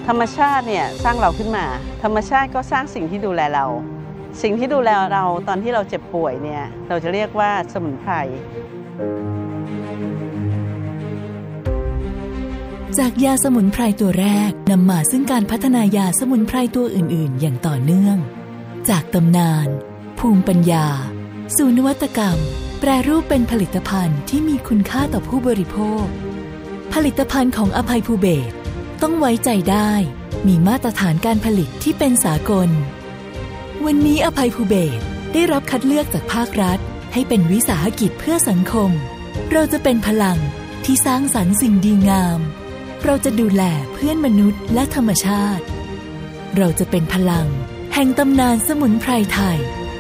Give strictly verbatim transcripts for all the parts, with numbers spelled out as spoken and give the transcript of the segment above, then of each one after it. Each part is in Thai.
ธรรมชาติเนี่ยสร้างเราขึ้นมาธรรมชาติก็สร้างสิ่งที่ดูแลเราสิ่งที่ดูแลเราตอนที่เราเจ็บป่วยเนี่ยเราจะเรียกว่าสมุนไพรจากยาสมุนไพรตัวแรกนำมาซึ่งการพัฒนายาสมุนไพรตัวอื่นๆอย่างต่อเนื่องจากตำนานภูมิปัญญาสู่นวัตกรรมแปรรูปเป็นผลิตภัณฑ์ที่มีคุณค่าต่อผู้บริโภคผลิตภัณฑ์ของอภัยภูเบศรต้องไว้ใจได้มีมาตรฐานการผลิตที่เป็นสากลวันนี้อภัยภูเบศรได้รับคัดเลือกจากภาครัฐให้เป็นวิสาหกิจเพื่อสังคมเราจะเป็นพลังที่สร้างสรรค์สิ่งดีงามเราจะดูแลเพื่อนมนุษย์และธรรมชาติเราจะเป็นพลังแห่งตำนานสมุนไพรไทย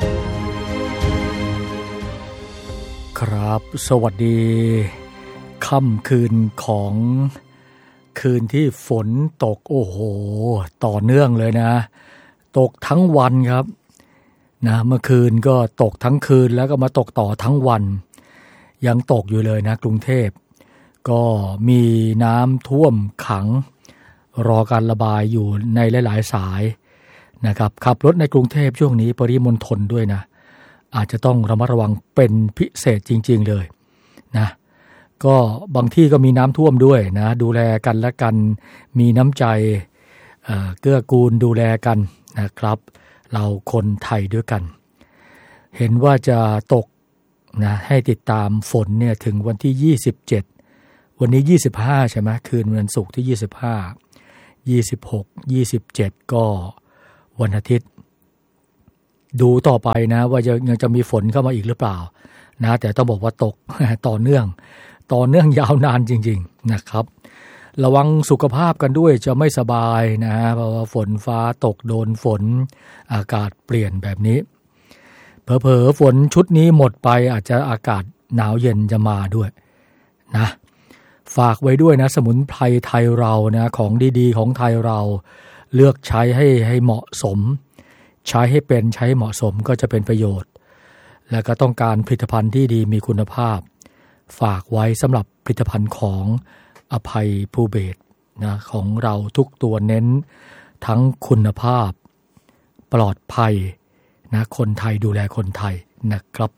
ครับสวัสดีค่ำคืนของคืนที่ฝนตกโอ้โหต่อเนื่องเลยนะตกทั้งวันครับนะเมื่อคืนก็ตกทั้งคืนแล้วก็มาตกต่อทั้งวันยังตกอยู่เลยนะกรุงเทพก็มีน้ำท่วมขังรอการระบายอยู่ในหลายๆสายนะครับขับรถในกรุงเทพช่วงนี้ปริมณฑลด้วยนะอาจจะต้องระมัดระวังเป็นพิเศษจริงๆเลยนะก็บางที่ก็มีน้ำท่วมด้วยนะดูแลกันและกันมีน้ำใจเอ่อเกื้อกูลดูแลกันนะครับเราคนไทยด้วยกันเห็นว่าจะตกนะให้ติดตามฝนเนี่ยถึงวันที่ยี่สิบเจ็ดวันนี้ยี่สิบห้าใช่ไหมคืนวันศุกร์ที่ยี่สิบห้า ยี่สิบหก ยี่สิบเจ็ดก็วันอาทิตย์ดูต่อไปนะว่าจะยังจะมีฝนเข้ามาอีกหรือเปล่านะแต่ต้องบอกว่าตก ต่อเนื่องต่อเนื่องยาวนานจริงๆนะครับระวังสุขภาพกันด้วยจะไม่สบายนะเพราะว่าฝนฟ้าตกโดนฝนอากาศเปลี่ยนแบบนี้เผลอๆฝนชุดนี้หมดไปอาจจะอากาศหนาวเย็นจะมาด้วยนะฝากไว้ด้วยนะสมุนไพรไทยเรานะของดีๆของไทยเราเลือกใช้ให้ให้เหมาะสมใช้ให้เป็นใช้เหมาะสมก็จะเป็นประโยชน์และก็ต้องการผลิตภัณฑ์ที่ดีมีคุณภาพฝากไว้สำหรับผลิตภัณฑ์ของอภัยภูเบศรนะของเราทุกตัวเน้นทั้งคุณภาพปลอดภัยนะคนไทยดูแลคนไทยนะครับ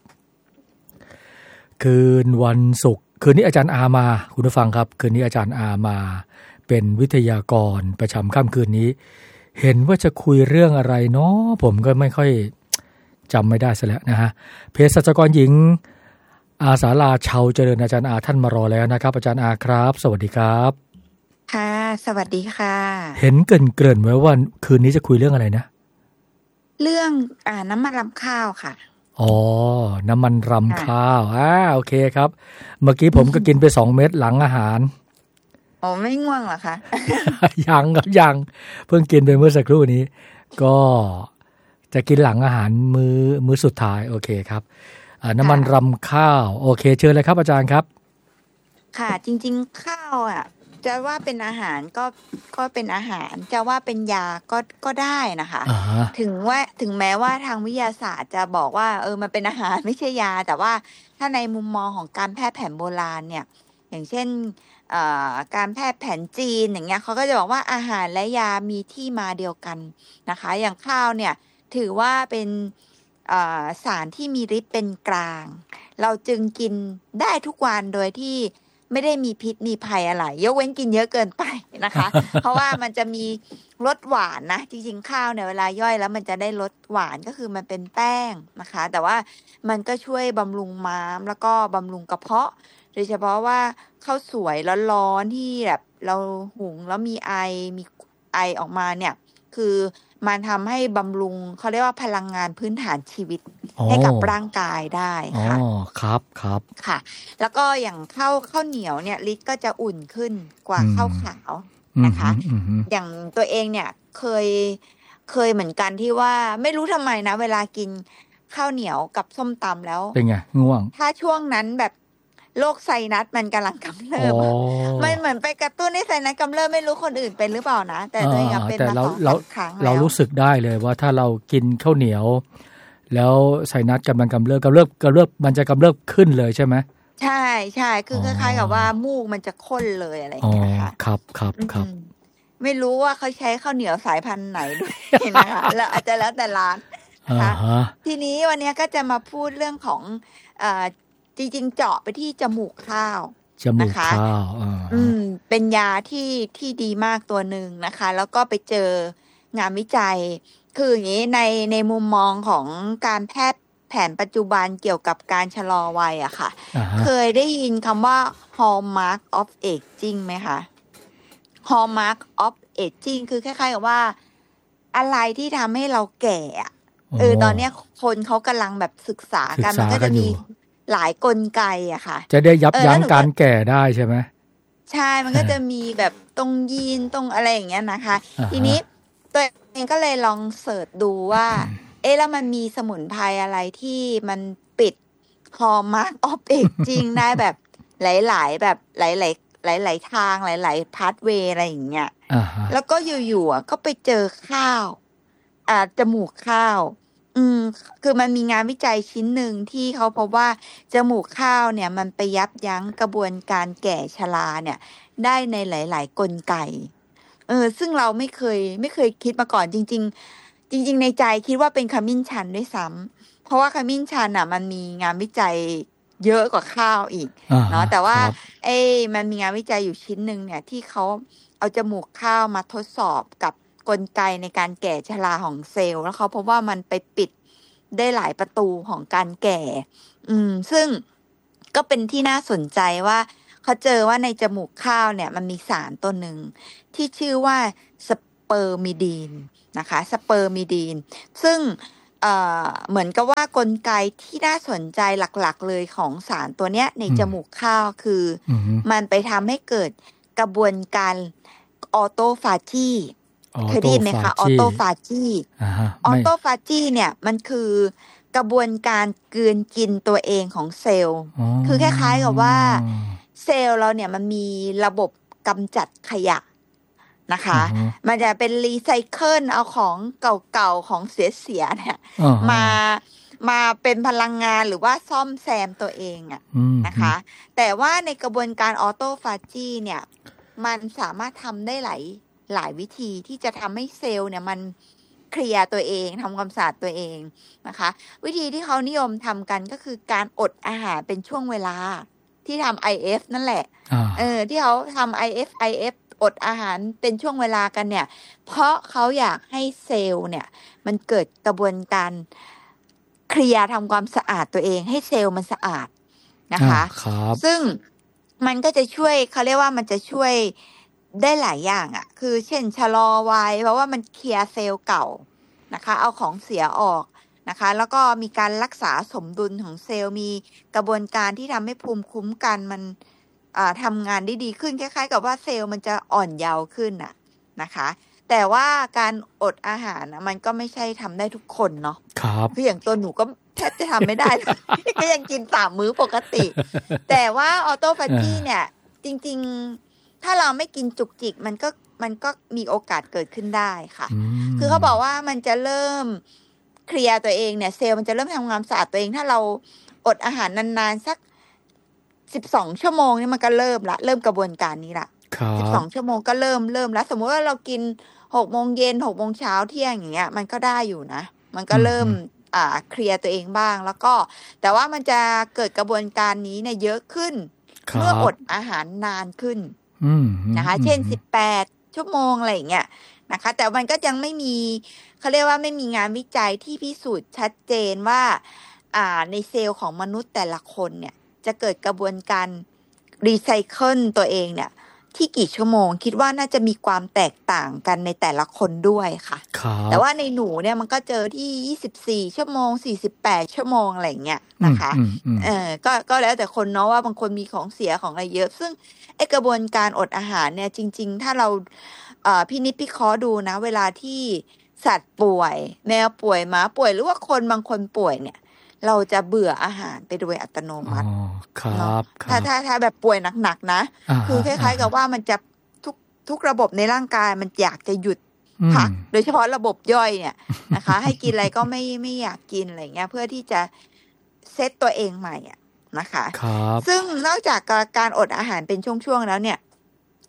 คืนวันศุกร์คืนนี้อาจารย์อามาคุณผู้ฟังครับคืนนี้อาจารย์อามาเป็นวิทยากรประจำค่ำคืนนี้เห็นว่าจะคุยเรื่องอะไรเนาะผมก็ไม่ค่อยจำไม่ได้ซะแล้วนะฮะเภสัชกรหญิงอาสาลาเชาเจริญอาจารย์อาท่านมารอแล้วนะครับอาจารย์อาครับสวัสดีครับค่ะสวัสดีค่ะเห็นเกริ่นๆไว้ว่าคืนนี้จะคุยเรื่องอะไรนะเรื่องอ่าน้ำมันรำข้าวค่ะอ๋อน้ำมันรำข้าวอ่าโอเคครับเมื่อกี้ผมก็กินไปสองเม็ดหลังอาหารอ๋อไม่ง่วงเหรอคะยังครับยังเพิ่งกินไปเมื่อสักครู่นี้ก็จะกินหลังอาหารมื้อมื้อสุดท้ายโอเคครับน้ำมันรำข้าวโอเคเชิญเลยครับอาจารย์ครับค่ะจริงๆข้าวอ่ะจะว่าเป็นอาหารก็ก็เป็นอาหารจะว่าเป็นยาก็ก็ได้นะคะ uh-huh. ถึงว่าถึงแม้ว่าทางวิทยาศาสตร์จะบอกว่าเออมันเป็นอาหารไม่ใช่ยาแต่ว่าถ้าในมุมมองของการแพทย์แผนโบราณเนี่ยอย่างเช่นการแพทย์แผนจีนอย่างเงี้ยเขาก็จะบอกว่าอาหารและยามีที่มาเดียวกันนะคะอย่างข้าวเนี่ยถือว่าเป็นสารที่มีฤทธิ์เป็นกลางเราจึงกินได้ทุกวันโดยที่ไม่ได้มีพิษมีภัยอะไรยกเว้นกินเยอะเกินไปนะคะ เพราะว่ามันจะมีรสหวานนะจริงๆข้าวเนี่ยเวลาย่อยแล้วมันจะได้รสหวานก็คือมันเป็นแป้งนะคะแต่ว่ามันก็ช่วยบำรุงม้ามแล้วก็บำรุงกระเพาะโดยเฉพาะว่าข้าวสวยร้อนๆที่แบบเราหุงแล้วมีไอมีไอออกมาเนี่ยคือมันทำให้บำรุงเขาเรียกว่าพลังงานพื้นฐานชีวิตให้กับร่างกายได้ค่ะอ๋อครับครับค่ะแล้วก็อย่างข้าวข้าวเหนียวเนี่ยฤทธิ์ก็จะอุ่นขึ้นกว่าข้าวขาวนะคะอย่างตัวเองเนี่ยเคยเคยเหมือนกันที่ว่าไม่รู้ทำไมนะเวลากินข้าวเหนียวกับส้มตำแล้วเป็นไงง่วงถ้าช่วงนั้นแบบโรคไซนัสมันกำลังกำเริบมันเหมือนไปกระตุ้นให้ไซนัสกำเริบไม่รู้คนอื่นเป็นหรือเปล่านะแต่ตัวเองเป็นมาสองสามครั้งแล้วเรารู้สึกได้เลยว่าถ้าเรากินข้าวเหนียวแล้วไซนัสกำลังกำเริบกำเริบกำเริบมันจะกำเริบขึ้นเลยใช่ไหมใช่ใช่คือคล้ายๆกับว่ามูกมันจะข้นเลยอะไรอย่างเงี้ยค่ะครับครับครับไม่รู้ว่าเขาใช้ข้าวเหนียวสายพันธุ์ไหนด้วยนะคะแล้วอาจจะแล้วแต่ร้านนะคะทีนี้วันนี้ก็จะมาพูดเรื่องของเอ่อจริงๆเจาะไปที่จมูกข้าวจมูกข้าวอืมเป็นยาที่ที่ดีมากตัวหนึ่งนะคะ แล้วก็ไปเจองานวิจัยคืออย่างนี้ในในมุมมองของการแพทย์แผนปัจจุบันเกี่ยวกับการชะลอวัยอะค่ะ uh-huh. เคยได้ยินคำว่า hallmark of aging ไหมคะ hallmark of aging คือคล้ายๆกับว่าอะไรที่ทำให้เราแก่อะ oh. เออตอนนี้คนเขากำลังแบบศึกษากันมันก็จะมีหลายกลไกอะค่ะจะได้ยับยั้งการแก่ได้ใช่ไหมใช่มันก็จะมีแบบตรงยีนตรงอะไรอย่างเงี้ยนะคะ uh-huh. ทีนี้ตัวเองก็เลยลองเสิร์ชดูว่า เอ๊ะแล้วมันมีสมุนไพรอะไรที่มันปิด hallmark of aging ได้แบบหลายๆแบบหลายๆหลายๆทางหลายๆ pathway อะไรอย่างเงี้ย uh-huh. แล้วก็อยู่ๆก็ไปเจอข้าวอ่าจมูกข้าวอืมคือมันมีงานวิจัยชิ้นหนึ่งที่เขาพบว่าจมูกข้าวเนี่ยมันไปยับยั้งกระบวนการแก่ชราเนี่ยได้ในหลายๆกลไกเออซึ่งเราไม่เคยไม่เคยคิดมาก่อนจริงๆจริงๆในใจคิดว่าเป็นขมิ้นชันด้วยซ้ำเพราะว่าขมิ้นชันอ่ะมันมีงานวิจัยเยอะกว่าข้าวอีกเนาะแต่ว่าเอ้มันมีงานวิจัยอยู่ชิ้นหนึ่งเนี่ยที่เขาเอาจมูกข้าวมาทดสอบกับกลไกในการแก่ชราของเซลล์แล้วเขาพบว่ามันไปปิดได้หลายประตูของการแก่อืมซึ่งก็เป็นที่น่าสนใจว่าเขาเจอว่าในจมูกข้าวเนี่ยมันมีสารตัวหนึ่งที่ชื่อว่าสเปอร์มิดีนนะคะสเปอร์มิดีนซึ่งเอ่อเหมือนกับว่ากลไกที่น่าสนใจหลักๆเลยของสารตัวเนี้ยในจมูกข้าวคือ mm-hmm. มันไปทำให้เกิดกระบวนการออโตฟาจีเคยได้ยินไหมคะออโตฟาจีออโตฟาจีเนี่ยมันคือกระบวนการกลืนกินตัวเองของเซลล์คือคล้ายๆกับว่าเซลล์เราเนี่ยมันมีระบบกำจัดขยะนะคะ uh-huh. มันจะเป็นรีไซเคิลเอาของเก่าๆของเสียๆเนี่ย uh-huh. มามาเป็นพลังงานหรือว่าซ่อมแซมตัวเองอ่ะ uh-huh. นะคะแต่ว่าในกระบวนการออโตฟาจีเนี่ยมันสามารถทำได้หลายหลายวิธีที่จะทำให้เซลล์เนี่ยมันเคลียร์ตัวเองทำความสะอาดตัวเองนะคะวิธีที่เขานิยมทำกันก็คือการอดอาหารเป็นช่วงเวลาที่ทำ ไอ เอฟ นั่นแหละเออที่เขาทำ ไอ เอฟ ไอ เอฟ อดอาหารเป็นช่วงเวลากันเนี่ยเพราะเขาอยากให้เซลล์เนี่ยมันเกิดกระบวนการเคลียร์ทำความสะอาดตัวเองให้เซลล์มันสะอาดนะคะซึ่งมันก็จะช่วยเขาเรียกว่ามันจะช่วยได้หลายอย่างอ่ะคือเช่นชะลอวัยเพราะว่ามันเคลียร์เซลล์เก่านะคะเอาของเสียออกนะคะแล้วก็มีการรักษาสมดุลของเซลล์มีกระบวนการที่ทำให้ภูมิคุ้มกันมันทำงานได้ดีขึ้นคล้ายๆกับว่าเซลล์มันจะอ่อนเยาว์ขึ้นน่ะนะคะแต่ว่าการอดอาหารมันก็ไม่ใช่ทำได้ทุกคนเนาะครับคืออย่างตัวหนูก็แทบจะทำไม่ได้ ก็ยังกินสามมื้อปกติ แต่ว่าออโตฟาจีเนี่ยจริงๆถ้าเราไม่กินจุกจิกมันก็มันก็มีโอกาสเกิดขึ้นได้ค่ะคือเขาบอกว่ามันจะเริ่มเคลียร์ตัวเองเนี่ยเซลล์มันจะเริ่มทำความสะอาดตัวเองถ้าเราอดอาหารนานๆสักสิบสองชั่วโมงนี่มันก็เริ่มละเริ่มกระบวนการนี้ละสิบสองชั่วโมงก็เริ่มเริ่มแล้วสมมติว่าเรากินหกโมงเย็นหกโมงเช้าเที่ยงอย่างเงี้ยมันก็ได้อยู่นะมันก็เริ่มอ่าเคลียร์ตัวเองบ้างแล้วก็แต่ว่ามันจะเกิดกระบวนการนี้เนี่ยเยอะขึ้นเมื่ออดอาหารนานขึ้นนะคะเช่นสิบแปดชั่วโมงอะไรอย่างเงี้ยนะคะแต่มันก็ยังไม่มีเขาเรียกว่าไม่มีงานวิจัยที่พิสูจน์ชัดเจนว่าอ่าในเซลล์ของมนุษย์แต่ละคนเนี่ยจะเกิดกระบวนการรีไซเคิลตัวเองเนี่ยที่กี่ชั่วโมงคิดว่าน่าจะมีความแตกต่างกันในแต่ละคนด้วยค่ะแต่ว่าในหนูเนี่ยมันก็เจอที่ยี่สิบสี่ชั่วโมงสี่สิบแปดชั่วโมงอะไรอย่างเงี้ยนะคะเออก็ก็แล้วแต่คนเนาะว่าบางคนมีของเสียของอะไรเยอะซึ่งไอกระบวนการอดอาหารเนี่ยจริงๆถ้าเราเอ่อพินิจพิเคราะห์ดูนะเวลาที่สัตว์ป่วยแมวป่วยหมาป่วยหรือว่าคนบางคนป่วยเนี่ยเราจะเบื่ออาหารไปโดยอัตโนมัติครับถ้าถ้าถ้าแบบป่วยหนักๆนะคือคล้ายๆกับว่ามันจะทุกทุกระบบในร่างกายมันอยากจะหยุดพักโดยเฉพาะระบบย่อยเนี่ยนะคะให้กินอะไรก็ไม่ไม่อยากกินอะไรเงี้ยเพื่อที่จะเซตตัวเองใหม่อ่ะนะคะซึ่งนอกจากการอดอาหารเป็นช่วงๆแล้วเนี่ย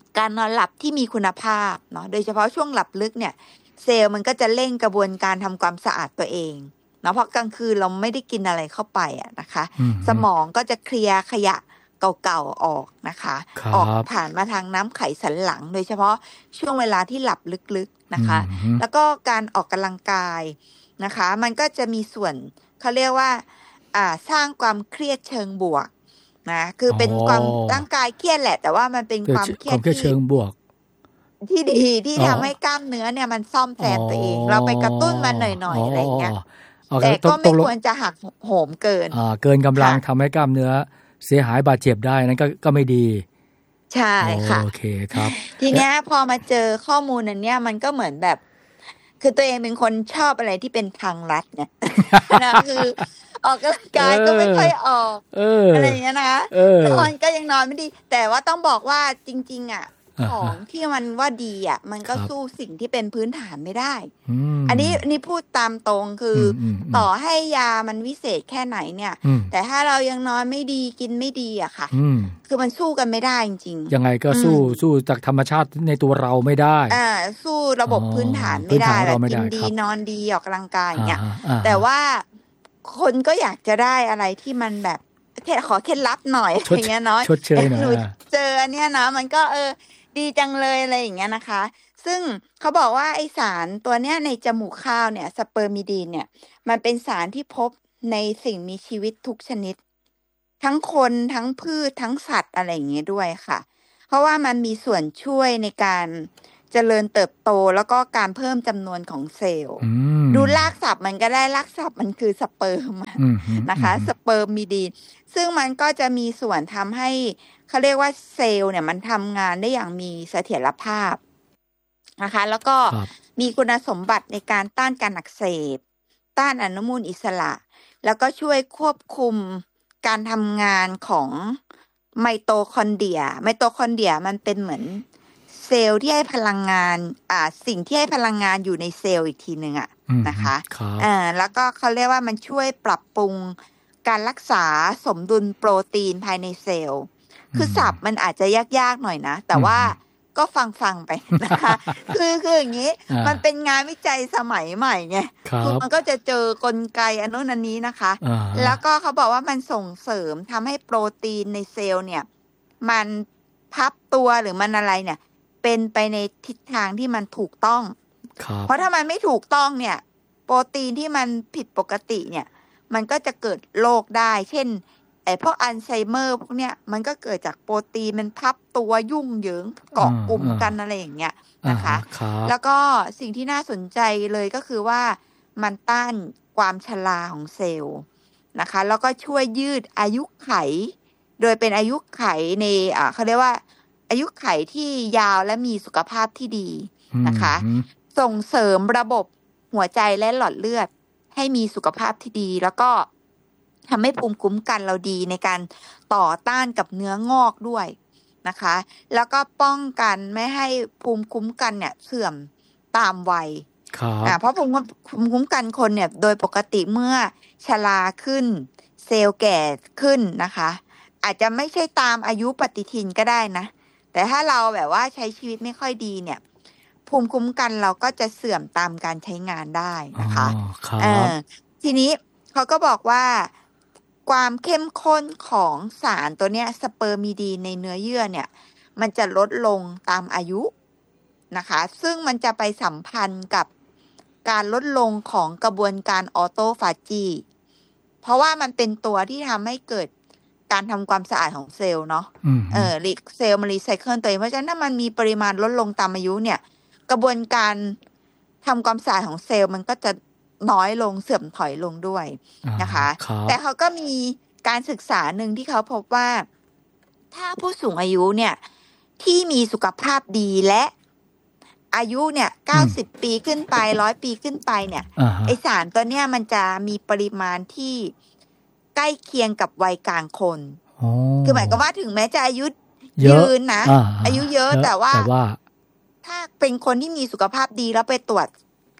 การนอนหลับที่มีคุณภาพเนาะโดยเฉพาะช่วงหลับลึกเนี่ยเซลล์มันก็จะเร่งกระบวนการทำความสะอาดตัวเองเนาะเพราะกลางคืนเราไม่ได้กินอะไรเข้าไปอะนะคะสมองก็จะเคลียร์ขยะเก่าๆออกนะคะออกผ่านมาทางน้ำไขสันหลังโดยเฉพาะช่วงเวลาที่หลับลึกๆนะคะแล้วก็การออกกำลังกายนะคะมันก็จะมีส่วนเขาเรียกว่าอ่าสร้างความเครียดเชิงบวกนะคือเป็นความร่างกายเครียดแหละแต่ว่ามันเป็นความเครียดที่เชิงบวกที่ดีที่ทำให้กล้ามเนื้อเนี่ยมันซ่อมแซมตัวเองเราไปกระตุ้นมันหน่อยๆอะไรเงี้ยแต่ก็ไม่ควรจะหักโหมเกินอ่าเกินกำลังทำให้กล้ามเนื้อเสียหายบาดเจ็บได้นั้นก็ก็ไม่ดีใช่ค่ะโอเคครับทีเนี้ยพอมาเจอข้อมูลอันเนี้ยมันก็เหมือนแบบคือตัวเองเป็นคนชอบอะไรที่เป็นทางลัดเนี่ยนะคือออกกำลังกายก็ไม่ค่อยออกอะไรอย่างเงี้ยนะนอนก็ยังนอนไม่ดีแต่ว่าต้องบอกว่าจริงๆอ่ะของที่มันว่าดีอ่ะมันก็สู้สิ่งที่เป็นพื้นฐานไม่ได้อันนี้นี่พูดตามตรงคือต่อให้ยามันวิเศษแค่ไหนเนี่ยแต่ถ้าเรายังนอนไม่ดีกินไม่ดีอะค่ะคือมันสู้กันไม่ได้จริงๆยังไงก็สู้สู้จากธรรมชาติในตัวเราไม่ได้อ่าสู้ระบบพื้นฐานไม่ได้กินดีนอนดีออกกำลังกายเนี่ยแต่ว่าคนก็อยากจะได้อะไรที่มันแบบขอเคล็ดลับหน่อยอย่างเงี้ยเนาะชดเชยหน่อยเจออันเนี้ยนะมันก็เออดีจังเลยอะไรอย่างเงี้ยนะคะซึ่งเขาบอกว่าไอสารตัวเนี้ยในจมูกข้าวเนี่ยสเปอร์มิดีนเนี่ยมันเป็นสารที่พบในสิ่งมีชีวิตทุกชนิดทั้งคนทั้งพืชทั้งสัตว์อะไรอย่างเงี้ยด้วยค่ะเพราะว่ามันมีส่วนช่วยในการเจริญเติบโตแล้วก็การเพิ่มจำนวนของเซลล์ดูรากศัพท์มันก็ได้รากศัพท์มันคือสเปิร์มนะคะสเปิร์มิดีนซึ่งมันก็จะมีส่วนทำให้เขาเรียกว่าเซลล์เนี่ยมันทำงานได้อย่างมีเสถียรภาพนะคะแล้วก็มีคุณสมบัติในการต้านการอักเสบต้านอนุมูลอิสระแล้วก็ช่วยควบคุมการทำงานของไมโตคอนเดรียไมโตคอนเดรียมันเป็นเหมือนเซลล์ที่ให้พลังงานอ่าสิ่งที่ให้พลังงานอยู่ในเซลล์อีกทีนึงอ่ะนะคะอ่าแล้วก็เขาเรียกว่ามันช่วยปรับปรุงการรักษาสมดุลโปรตีนภายในเซลล์คือศัพท์มันอาจจะยากๆหน่อยนะแต่ว่าก็ฟังๆไปนะคะคือคืออย่างนี้มันเป็นงานวิจัยสมัยใหม่ไงคือมันก็จะเจอกลไกอันนู้นอันนี้นะคะแล้วก็เขาบอกว่ามันส่งเสริมทำให้โปรตีนในเซลล์เนี่ยมันพับตัวหรือมันอะไรเนี่ยเป็นไปในทิศทางที่มันถูกต้องเพราะถ้ามันไม่ถูกต้องเนี่ยโปรตีนที่มันผิดปกติเนี่ยมันก็จะเกิดโรคได้เช่นไอ้พวกอัลไซเมอร์พวกเนี้ยมันก็เกิดจากโปรตีนมันพับตัวยุ่งเหยิงเกาะกลุ่มกันอะไรอย่างเงี้ยนะคะแล้วก็สิ่งที่น่าสนใจเลยก็คือว่ามันต้านความชราของเซลล์นะคะแล้วก็ช่วยยืดอายุไขโดยเป็นอายุไขในอ่าเขาเรียกว่าอายุไขที่ยาวและมีสุขภาพที่ดีนะคะส่งเสริมระบบหัวใจและหลอดเลือดให้มีสุขภาพที่ดีแล้วก็ทำให้ภูมิคุ้มกันเราดีในการต่อต้านกับเนื้องอกด้วยนะคะแล้วก็ป้องกันไม่ให้ภูมิคุ้มกันเนี่ยเสื่อมตามวัยอ่าเพราะภูมิคุ้มกันคนเนี่ยโดยปกติเมื่อชราขึ้นเซลล์แก่ขึ้นนะคะอาจจะไม่ใช่ตามอายุปฏิทินก็ได้นะแต่ถ้าเราแบบว่าใช้ชีวิตไม่ค่อยดีเนี่ยภูมิคุ้มกันเราก็จะเสื่อมตามการใช้งานได้นะคะเออทีนี้เขาก็บอกว่าความเข้มข้นของสารตัวเนี้ยสเปอร์มิดีนในเนื้อเยื่อเนี่ยมันจะลดลงตามอายุนะคะซึ่งมันจะไปสัมพันธ์กับการลดลงของกระบวนการออโตฟาจีเพราะว่ามันเป็นตัวที่ทำให้เกิดการทำความสะอาดของเซลล์เนาะเออเซลล์มันรีไซเคิลตัวเองเพราะฉะนั้นถ้ามันมีปริมาณลดลงตามอายุเนี่ยกระบวนการทำความสะอาดของเซลล์มันก็จะน้อยลงเสื่อมถอยลงด้วยนะคะแต่เขาก็มีการศึกษาหนึ่งที่เขาพบว่าถ้าผู้สูงอายุเนี่ยที่มีสุขภาพดีและอายุเนี่ยเก้าสิบปีขึ้นไปหนึ่งร้อยปีขึ้นไปเนี่ยไอสารตัวเนี้ยมันจะมีปริมาณที่ใกล้เคียงกับวัยกลางคนคือหมายความว่าถึงแม้จะอายุยืนนะอายุเยอะแต่ว่าถ้าเป็นคนที่มีสุขภาพดีแล้วไปตรวจ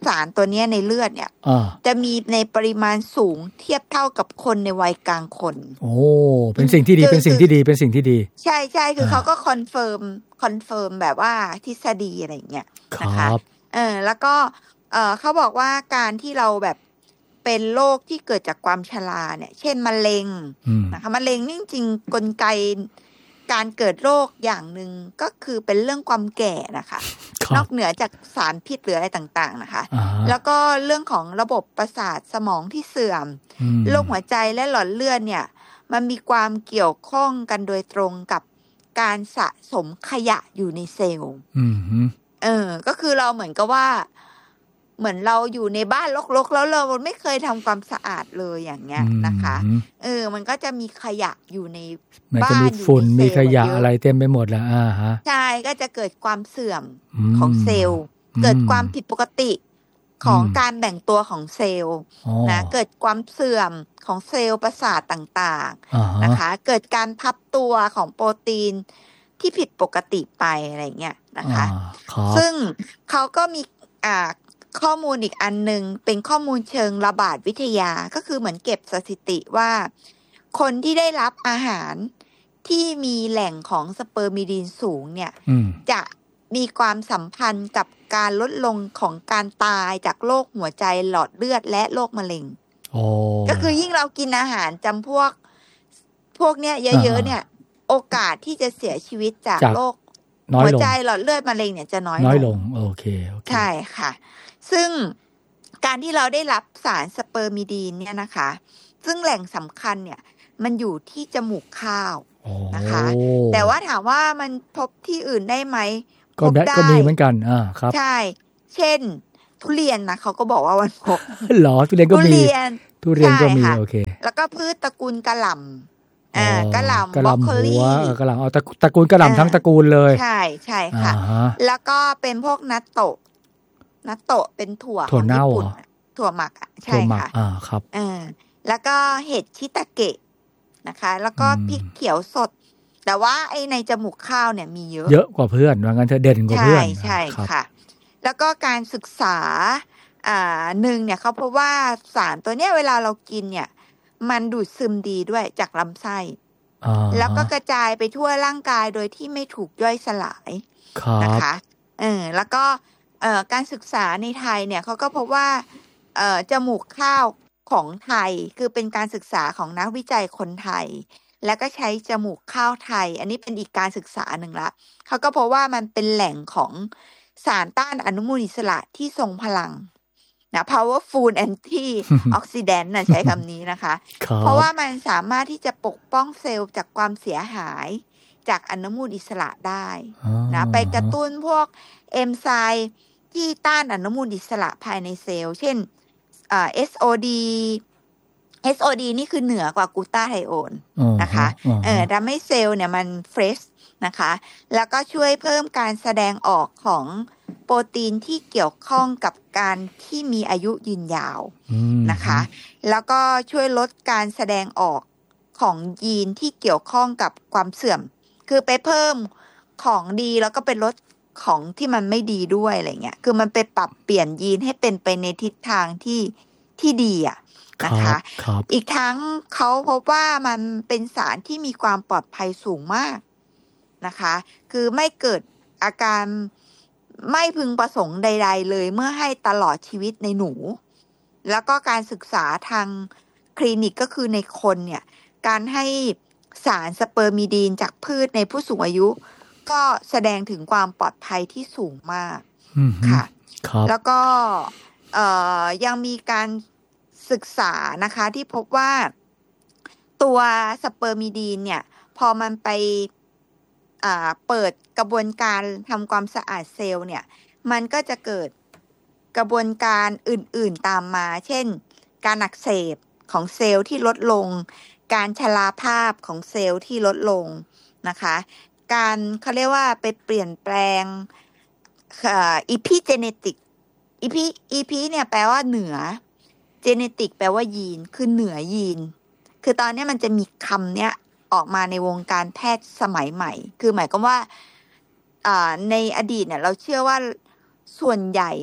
สารตัวนี้ในเลือดเนี่ยจะมีในปริมาณสูงเทียบเท่ากับคนในวัยกลางคนโอ้เป็นสิ่งที่ดีเป็นสิ่งที่ดีเป็นสิ่งที่ดีใช่ใช่คือเขาก็คอนเฟิร์มคอนเฟิร์มแบบว่าทฤษฎีอะไรอย่างเงี้ยนะคะเออแล้วก็เออเขาบอกว่าการที่เราแบบเป็นโรคที่เกิดจากความชราเนี่ยเช่นมะเร็งนะคะมะเร็งนี่จริงๆกลไกการเกิดโรคอย่างหนึ่งก็คือเป็นเรื่องความแก่นะคะนอกเหนือจากสารพิษหรืออะไรต่างๆนะคะแล้วก็เรื่องของระบบประสาทสมองที่เสื่อมโรคหัวใจและหลอดเลือดเนี่ยมันมีความเกี่ยวข้องกันโดยตรงกับการสะสมขยะอยู่ในเซลล์เออก็คือเราเหมือนกับว่าเหมือนเราอยู่ในบ้านรกๆแล้วเราไม่เคยทำความสะอาดเลยอย่างเงี้ยนะคะเออมันก็จะมีขยะอยู่ในบ้านอยู่ในฝุ่นมีขยะอะไรเต็มไปหมดแล้วอ่าฮะใช่ก็จะเกิดความเสื่อมของเซลล์เกิดความผิดปกติของการแบ่งตัวของเซลล์นะเกิดความเสื่อมของเซลล์ประสาทต่างๆนะคะเกิดการพับตัวของโปรตีนที่ผิดปกติไปอะไรเงี้ยนะคะซึ่งเขาก็มีอ่าข้อมูลอีกอันนึงเป็นข้อมูลเชิงระบาดวิทยาก็คือเหมือนเก็บสถิติว่าคนที่ได้รับอาหารที่มีแหล่งของสเปอร์มิดีนสูงเนี่ยจะมีความสัมพันธ์กับการลดลงของการตายจากโรคหัวใจหลอดเลือดและโรคมะเร็งก็คือยิ่งเรากินอาหารจำพวกพวกเนี้ยเยอะๆเนี่ยโอกาสที่จะเสียชีวิตจากโรคหัวใจหลอดเลือดมะเร็งเนี่ยจะน้อยน้อยลงโอเคใช่ค่ะซึ่งการที่เราได้รับสารสเปอร์มิดีนเนี่ยนะคะซึ่งแหล่งสำคัญเนี่ยมันอยู่ที่จมูกข้าวนะคะแต่ว่าถามว่ามันพบที่อื่นได้ไหมก็ได้ก็มีเหมือนกันอ่าครับใช่เช่นทุเรียนนะเขาก็บอกว่ามันพบหรอทุเรียนก็มีทุเรียนก็มีโอเคแล้วก็พืชตระกูลกะหล่ำอ่ากะหล่ำบรอกโคลีกะหล่ำเอาตระกูลกะหล่ำทั้งตระกูลเลยใช่ใช่ค่ะแล้วก็เป็นพวกนัตโตะนัตโตะเป็นถั่วถั่วเน่าถั่วหมักอ่ะใช่ค่ะอ่าครับเออแล้วก็เห็ดชิตาเกะนะคะแล้วก็พริกเขียวสดแต่ว่าไอ้ในจมูกข้าวเนี่ยมีเยอะเยอะกว่าเพื่อนว่างั้นเธอเด่นกว่าเพื่อนใช่ใช่ค่ะแล้วก็การศึกษาอ่าหนึ่งเนี่ยเขาพบว่าสารตัวเนี้ยเวลาเรากินเนี่ยมันดูดซึมดีด้วยจากลำไส้แล้วก็กระจายไปทั่วร่างกายโดยที่ไม่ถูกย่อยสลายนะคะเออแล้วก็เอ่อการศึกษาในไทยเนี่ยเขาก็พบว่าเอ่อจมูกข้าวของไทยคือเป็นการศึกษาของนักวิจัยคนไทยแล้วก็ใช้จมูกข้าวไทยอันนี้เป็นอีกการศึกษาหนึ่งละเขาก็พบว่ามันเป็นแหล่งของสารต้านอนุมูลอิสระที่ทรงพลังนะ powerful anti oxidant นะใช้คำนี้นะคะเพราะว่ามันสามารถที่จะปกป้องเซลล์จากความเสียหายจากอนุมูลอิสระได้นะไปกระตุ้นพวกเอนไซม์ที่ต้านอนุมูลอิสระภายในเซลล์เช่นเอส โอ ดี เอส โอ ดี นี่คือเหนือกว่ากลูตาไทโอนนะคะเออทำให้เซลล์เนี่ยมันเฟรชนะคะแล้วก็ช่วยเพิ่มการแสดงออกของโปรตีนที่เกี่ยวข้องกับการที่มีอายุยืนยาวนะคะแล้วก็ช่วยลดการแสดงออกของยีนที่เกี่ยวข้องกับความเสื่อมคือไปเพิ่มของดีแล้วก็ไปลดของที่มันไม่ดีด้วยอะไรเงี้ยคือมันไปปรับเปลี่ยนยีนให้เป็นไปในทิศทางที่ที่ดีอ่ะนะคะอีกทั้งเขาพบว่ามันเป็นสารที่มีความปลอดภัยสูงมากนะคะคือไม่เกิดอาการไม่พึงประสงค์ใดๆเลยเมื่อให้ตลอดชีวิตในหนูแล้วก็การศึกษาทางคลินิกก็คือในคนเนี่ยการให้สารสเปอร์มิดีนจากพืชในผู้สูงอายุก็แสดงถึงความปลอดภัยที่สูงมากค่ะแล้วก็เอ่อยังมีการศึกษานะคะที่พบว่าตัวสเปอร์มิดีนเนี่ยพอมันไปอ่าเปิดกระบวนการทำความสะอาดเซลล์เนี่ยมันก็จะเกิดกระบวนการอื่นๆตามมาเช่นการอักเสบของเซลล์ที่ลดลงการชราภาพของเซลล์ที่ลดลงนะคะการเขาเรียกว่าไปเปลี่ยนแปลงอีพีเจเนติกอีพีอีพีเนี่ยแปลว่าเหนือเจเนติกแปลว่ายีนคือเหนือยีนคือตอนนี้มันจะมีคำเนี้ยออกมาในวงการแพทย์สมัยใหม่คือหมายความว่าในอดีตเนี่ยเราเชื่อว่าส่วนใหญ่เนี่ย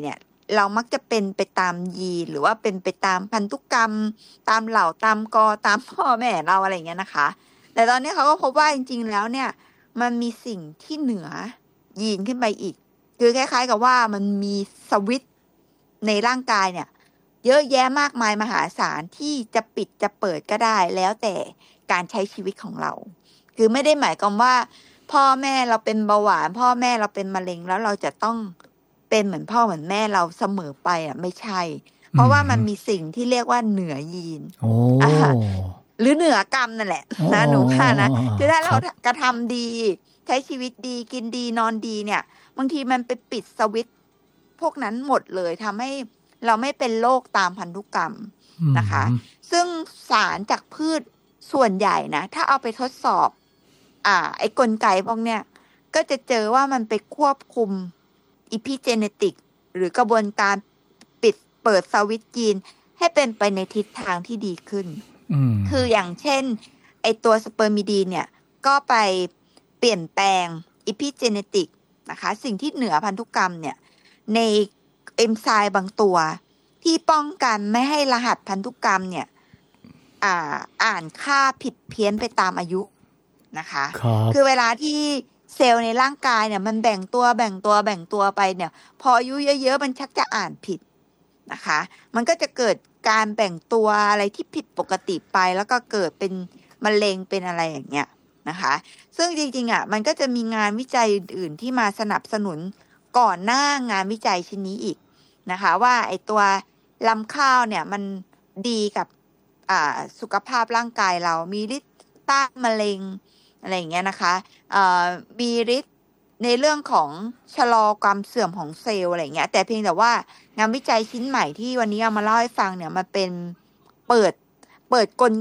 เรามักจะเป็นไปตามยีนหรือว่าเป็นไปตามพันธุกรรมตามเหล่าตามกอตามพ่อแม่เราอะไรอย่างเงี้ยนะคะแต่ตอนนี้เขาก็พบว่าจริงๆแล้วเนี่ยมันมีสิ่งที่เหนือยีนขึ้นไปอีกคือคล้ายๆกับว่ามันมีสวิตช์ในร่างกายเนี่ยเยอะแยะมากมายมหาศาลที่จะปิดจะเปิดก็ได้แล้วแต่การใช้ชีวิตของเราคือไม่ได้หมายความว่าพ่อแม่เราเป็นเบาหวานพ่อแม่เราเป็นมะเร็งแล้วเราจะต้องเป็นเหมือนพ่อเหมือนแม่เราเสมอไปอ่ะไม่ใช่เพราะว่ามันมีสิ่งที่เรียกว่าเหนือยีนโอ้อ่าหรือเหนือกรรมนั่นแหละนะหนูว่านะคือถ้าเรากระทำดีใช้ชีวิตดีกินดีนอนดีเนี่ยบางทีมันไปปิดสวิตช์พวกนั้นหมดเลยทำให้เราไม่เป็นโรคตามพันธุกรรมนะคะซึ่งสารจากพืชส่วนใหญ่นะถ้าเอาไปทดสอบอ่าไอ้กลไกพวกเนี้ยก็จะเจอว่ามันไปควบคุมอีพิเจเนติกหรือกระบวนการปิดเปิดสวิตช์ยีนให้เป็นไปในทิศทางที่ดีขึ้นคืออย่างเช่นไอตัวสเปอร์มิดีนเนี่ยก็ไปเปลี่ยนแปลงอีพิเจเนติกนะคะสิ่งที่เหนือพันธุกรรมเนี่ยในเอนไซม์บางตัวที่ป้องกันไม่ให้รหัสพันธุกรรมเนี่ยอ่าอ่านค่าผิดเพี้ยนไปตามอายุนะคะคือเวลาที่เซลล์ในร่างกายเนี่ยมันแบ่งตัวแบ่งตัวแบ่งตัวไปเนี่ยพออายุเยอะๆมันชักจะอ่านผิดนะคะมันก็จะเกิดการแบ่งตัวอะไรที่ผิดปกติไปแล้วก็เกิดเป็นมะเร็งเป็นอะไรอย่างเงี้ยนะคะซึ่งจริงๆอ่ะมันก็จะมีงานวิจัยอื่นๆที่มาสนับสนุนก่อนหน้างานวิจัยชิ้นนี้อีกนะคะว่าไอตัวลำข้าวเนี่ยมันดีกับอ่าสุขภาพร่างกายเรามีฤทธิ์ต้านมะเร็งอะไรอย่างเงี้ยนะคะอ่ามีฤทธิ์ในเรื่องของชะลอความเสื่อมของเซลล์อะไรเงี้ยแต่เพียงแต่ว่างานวิจัยชิ้นใหม่ที่วันนี้เอามาเล่าให้ฟังเนี่ยมันเป็นเปิดเปิดกล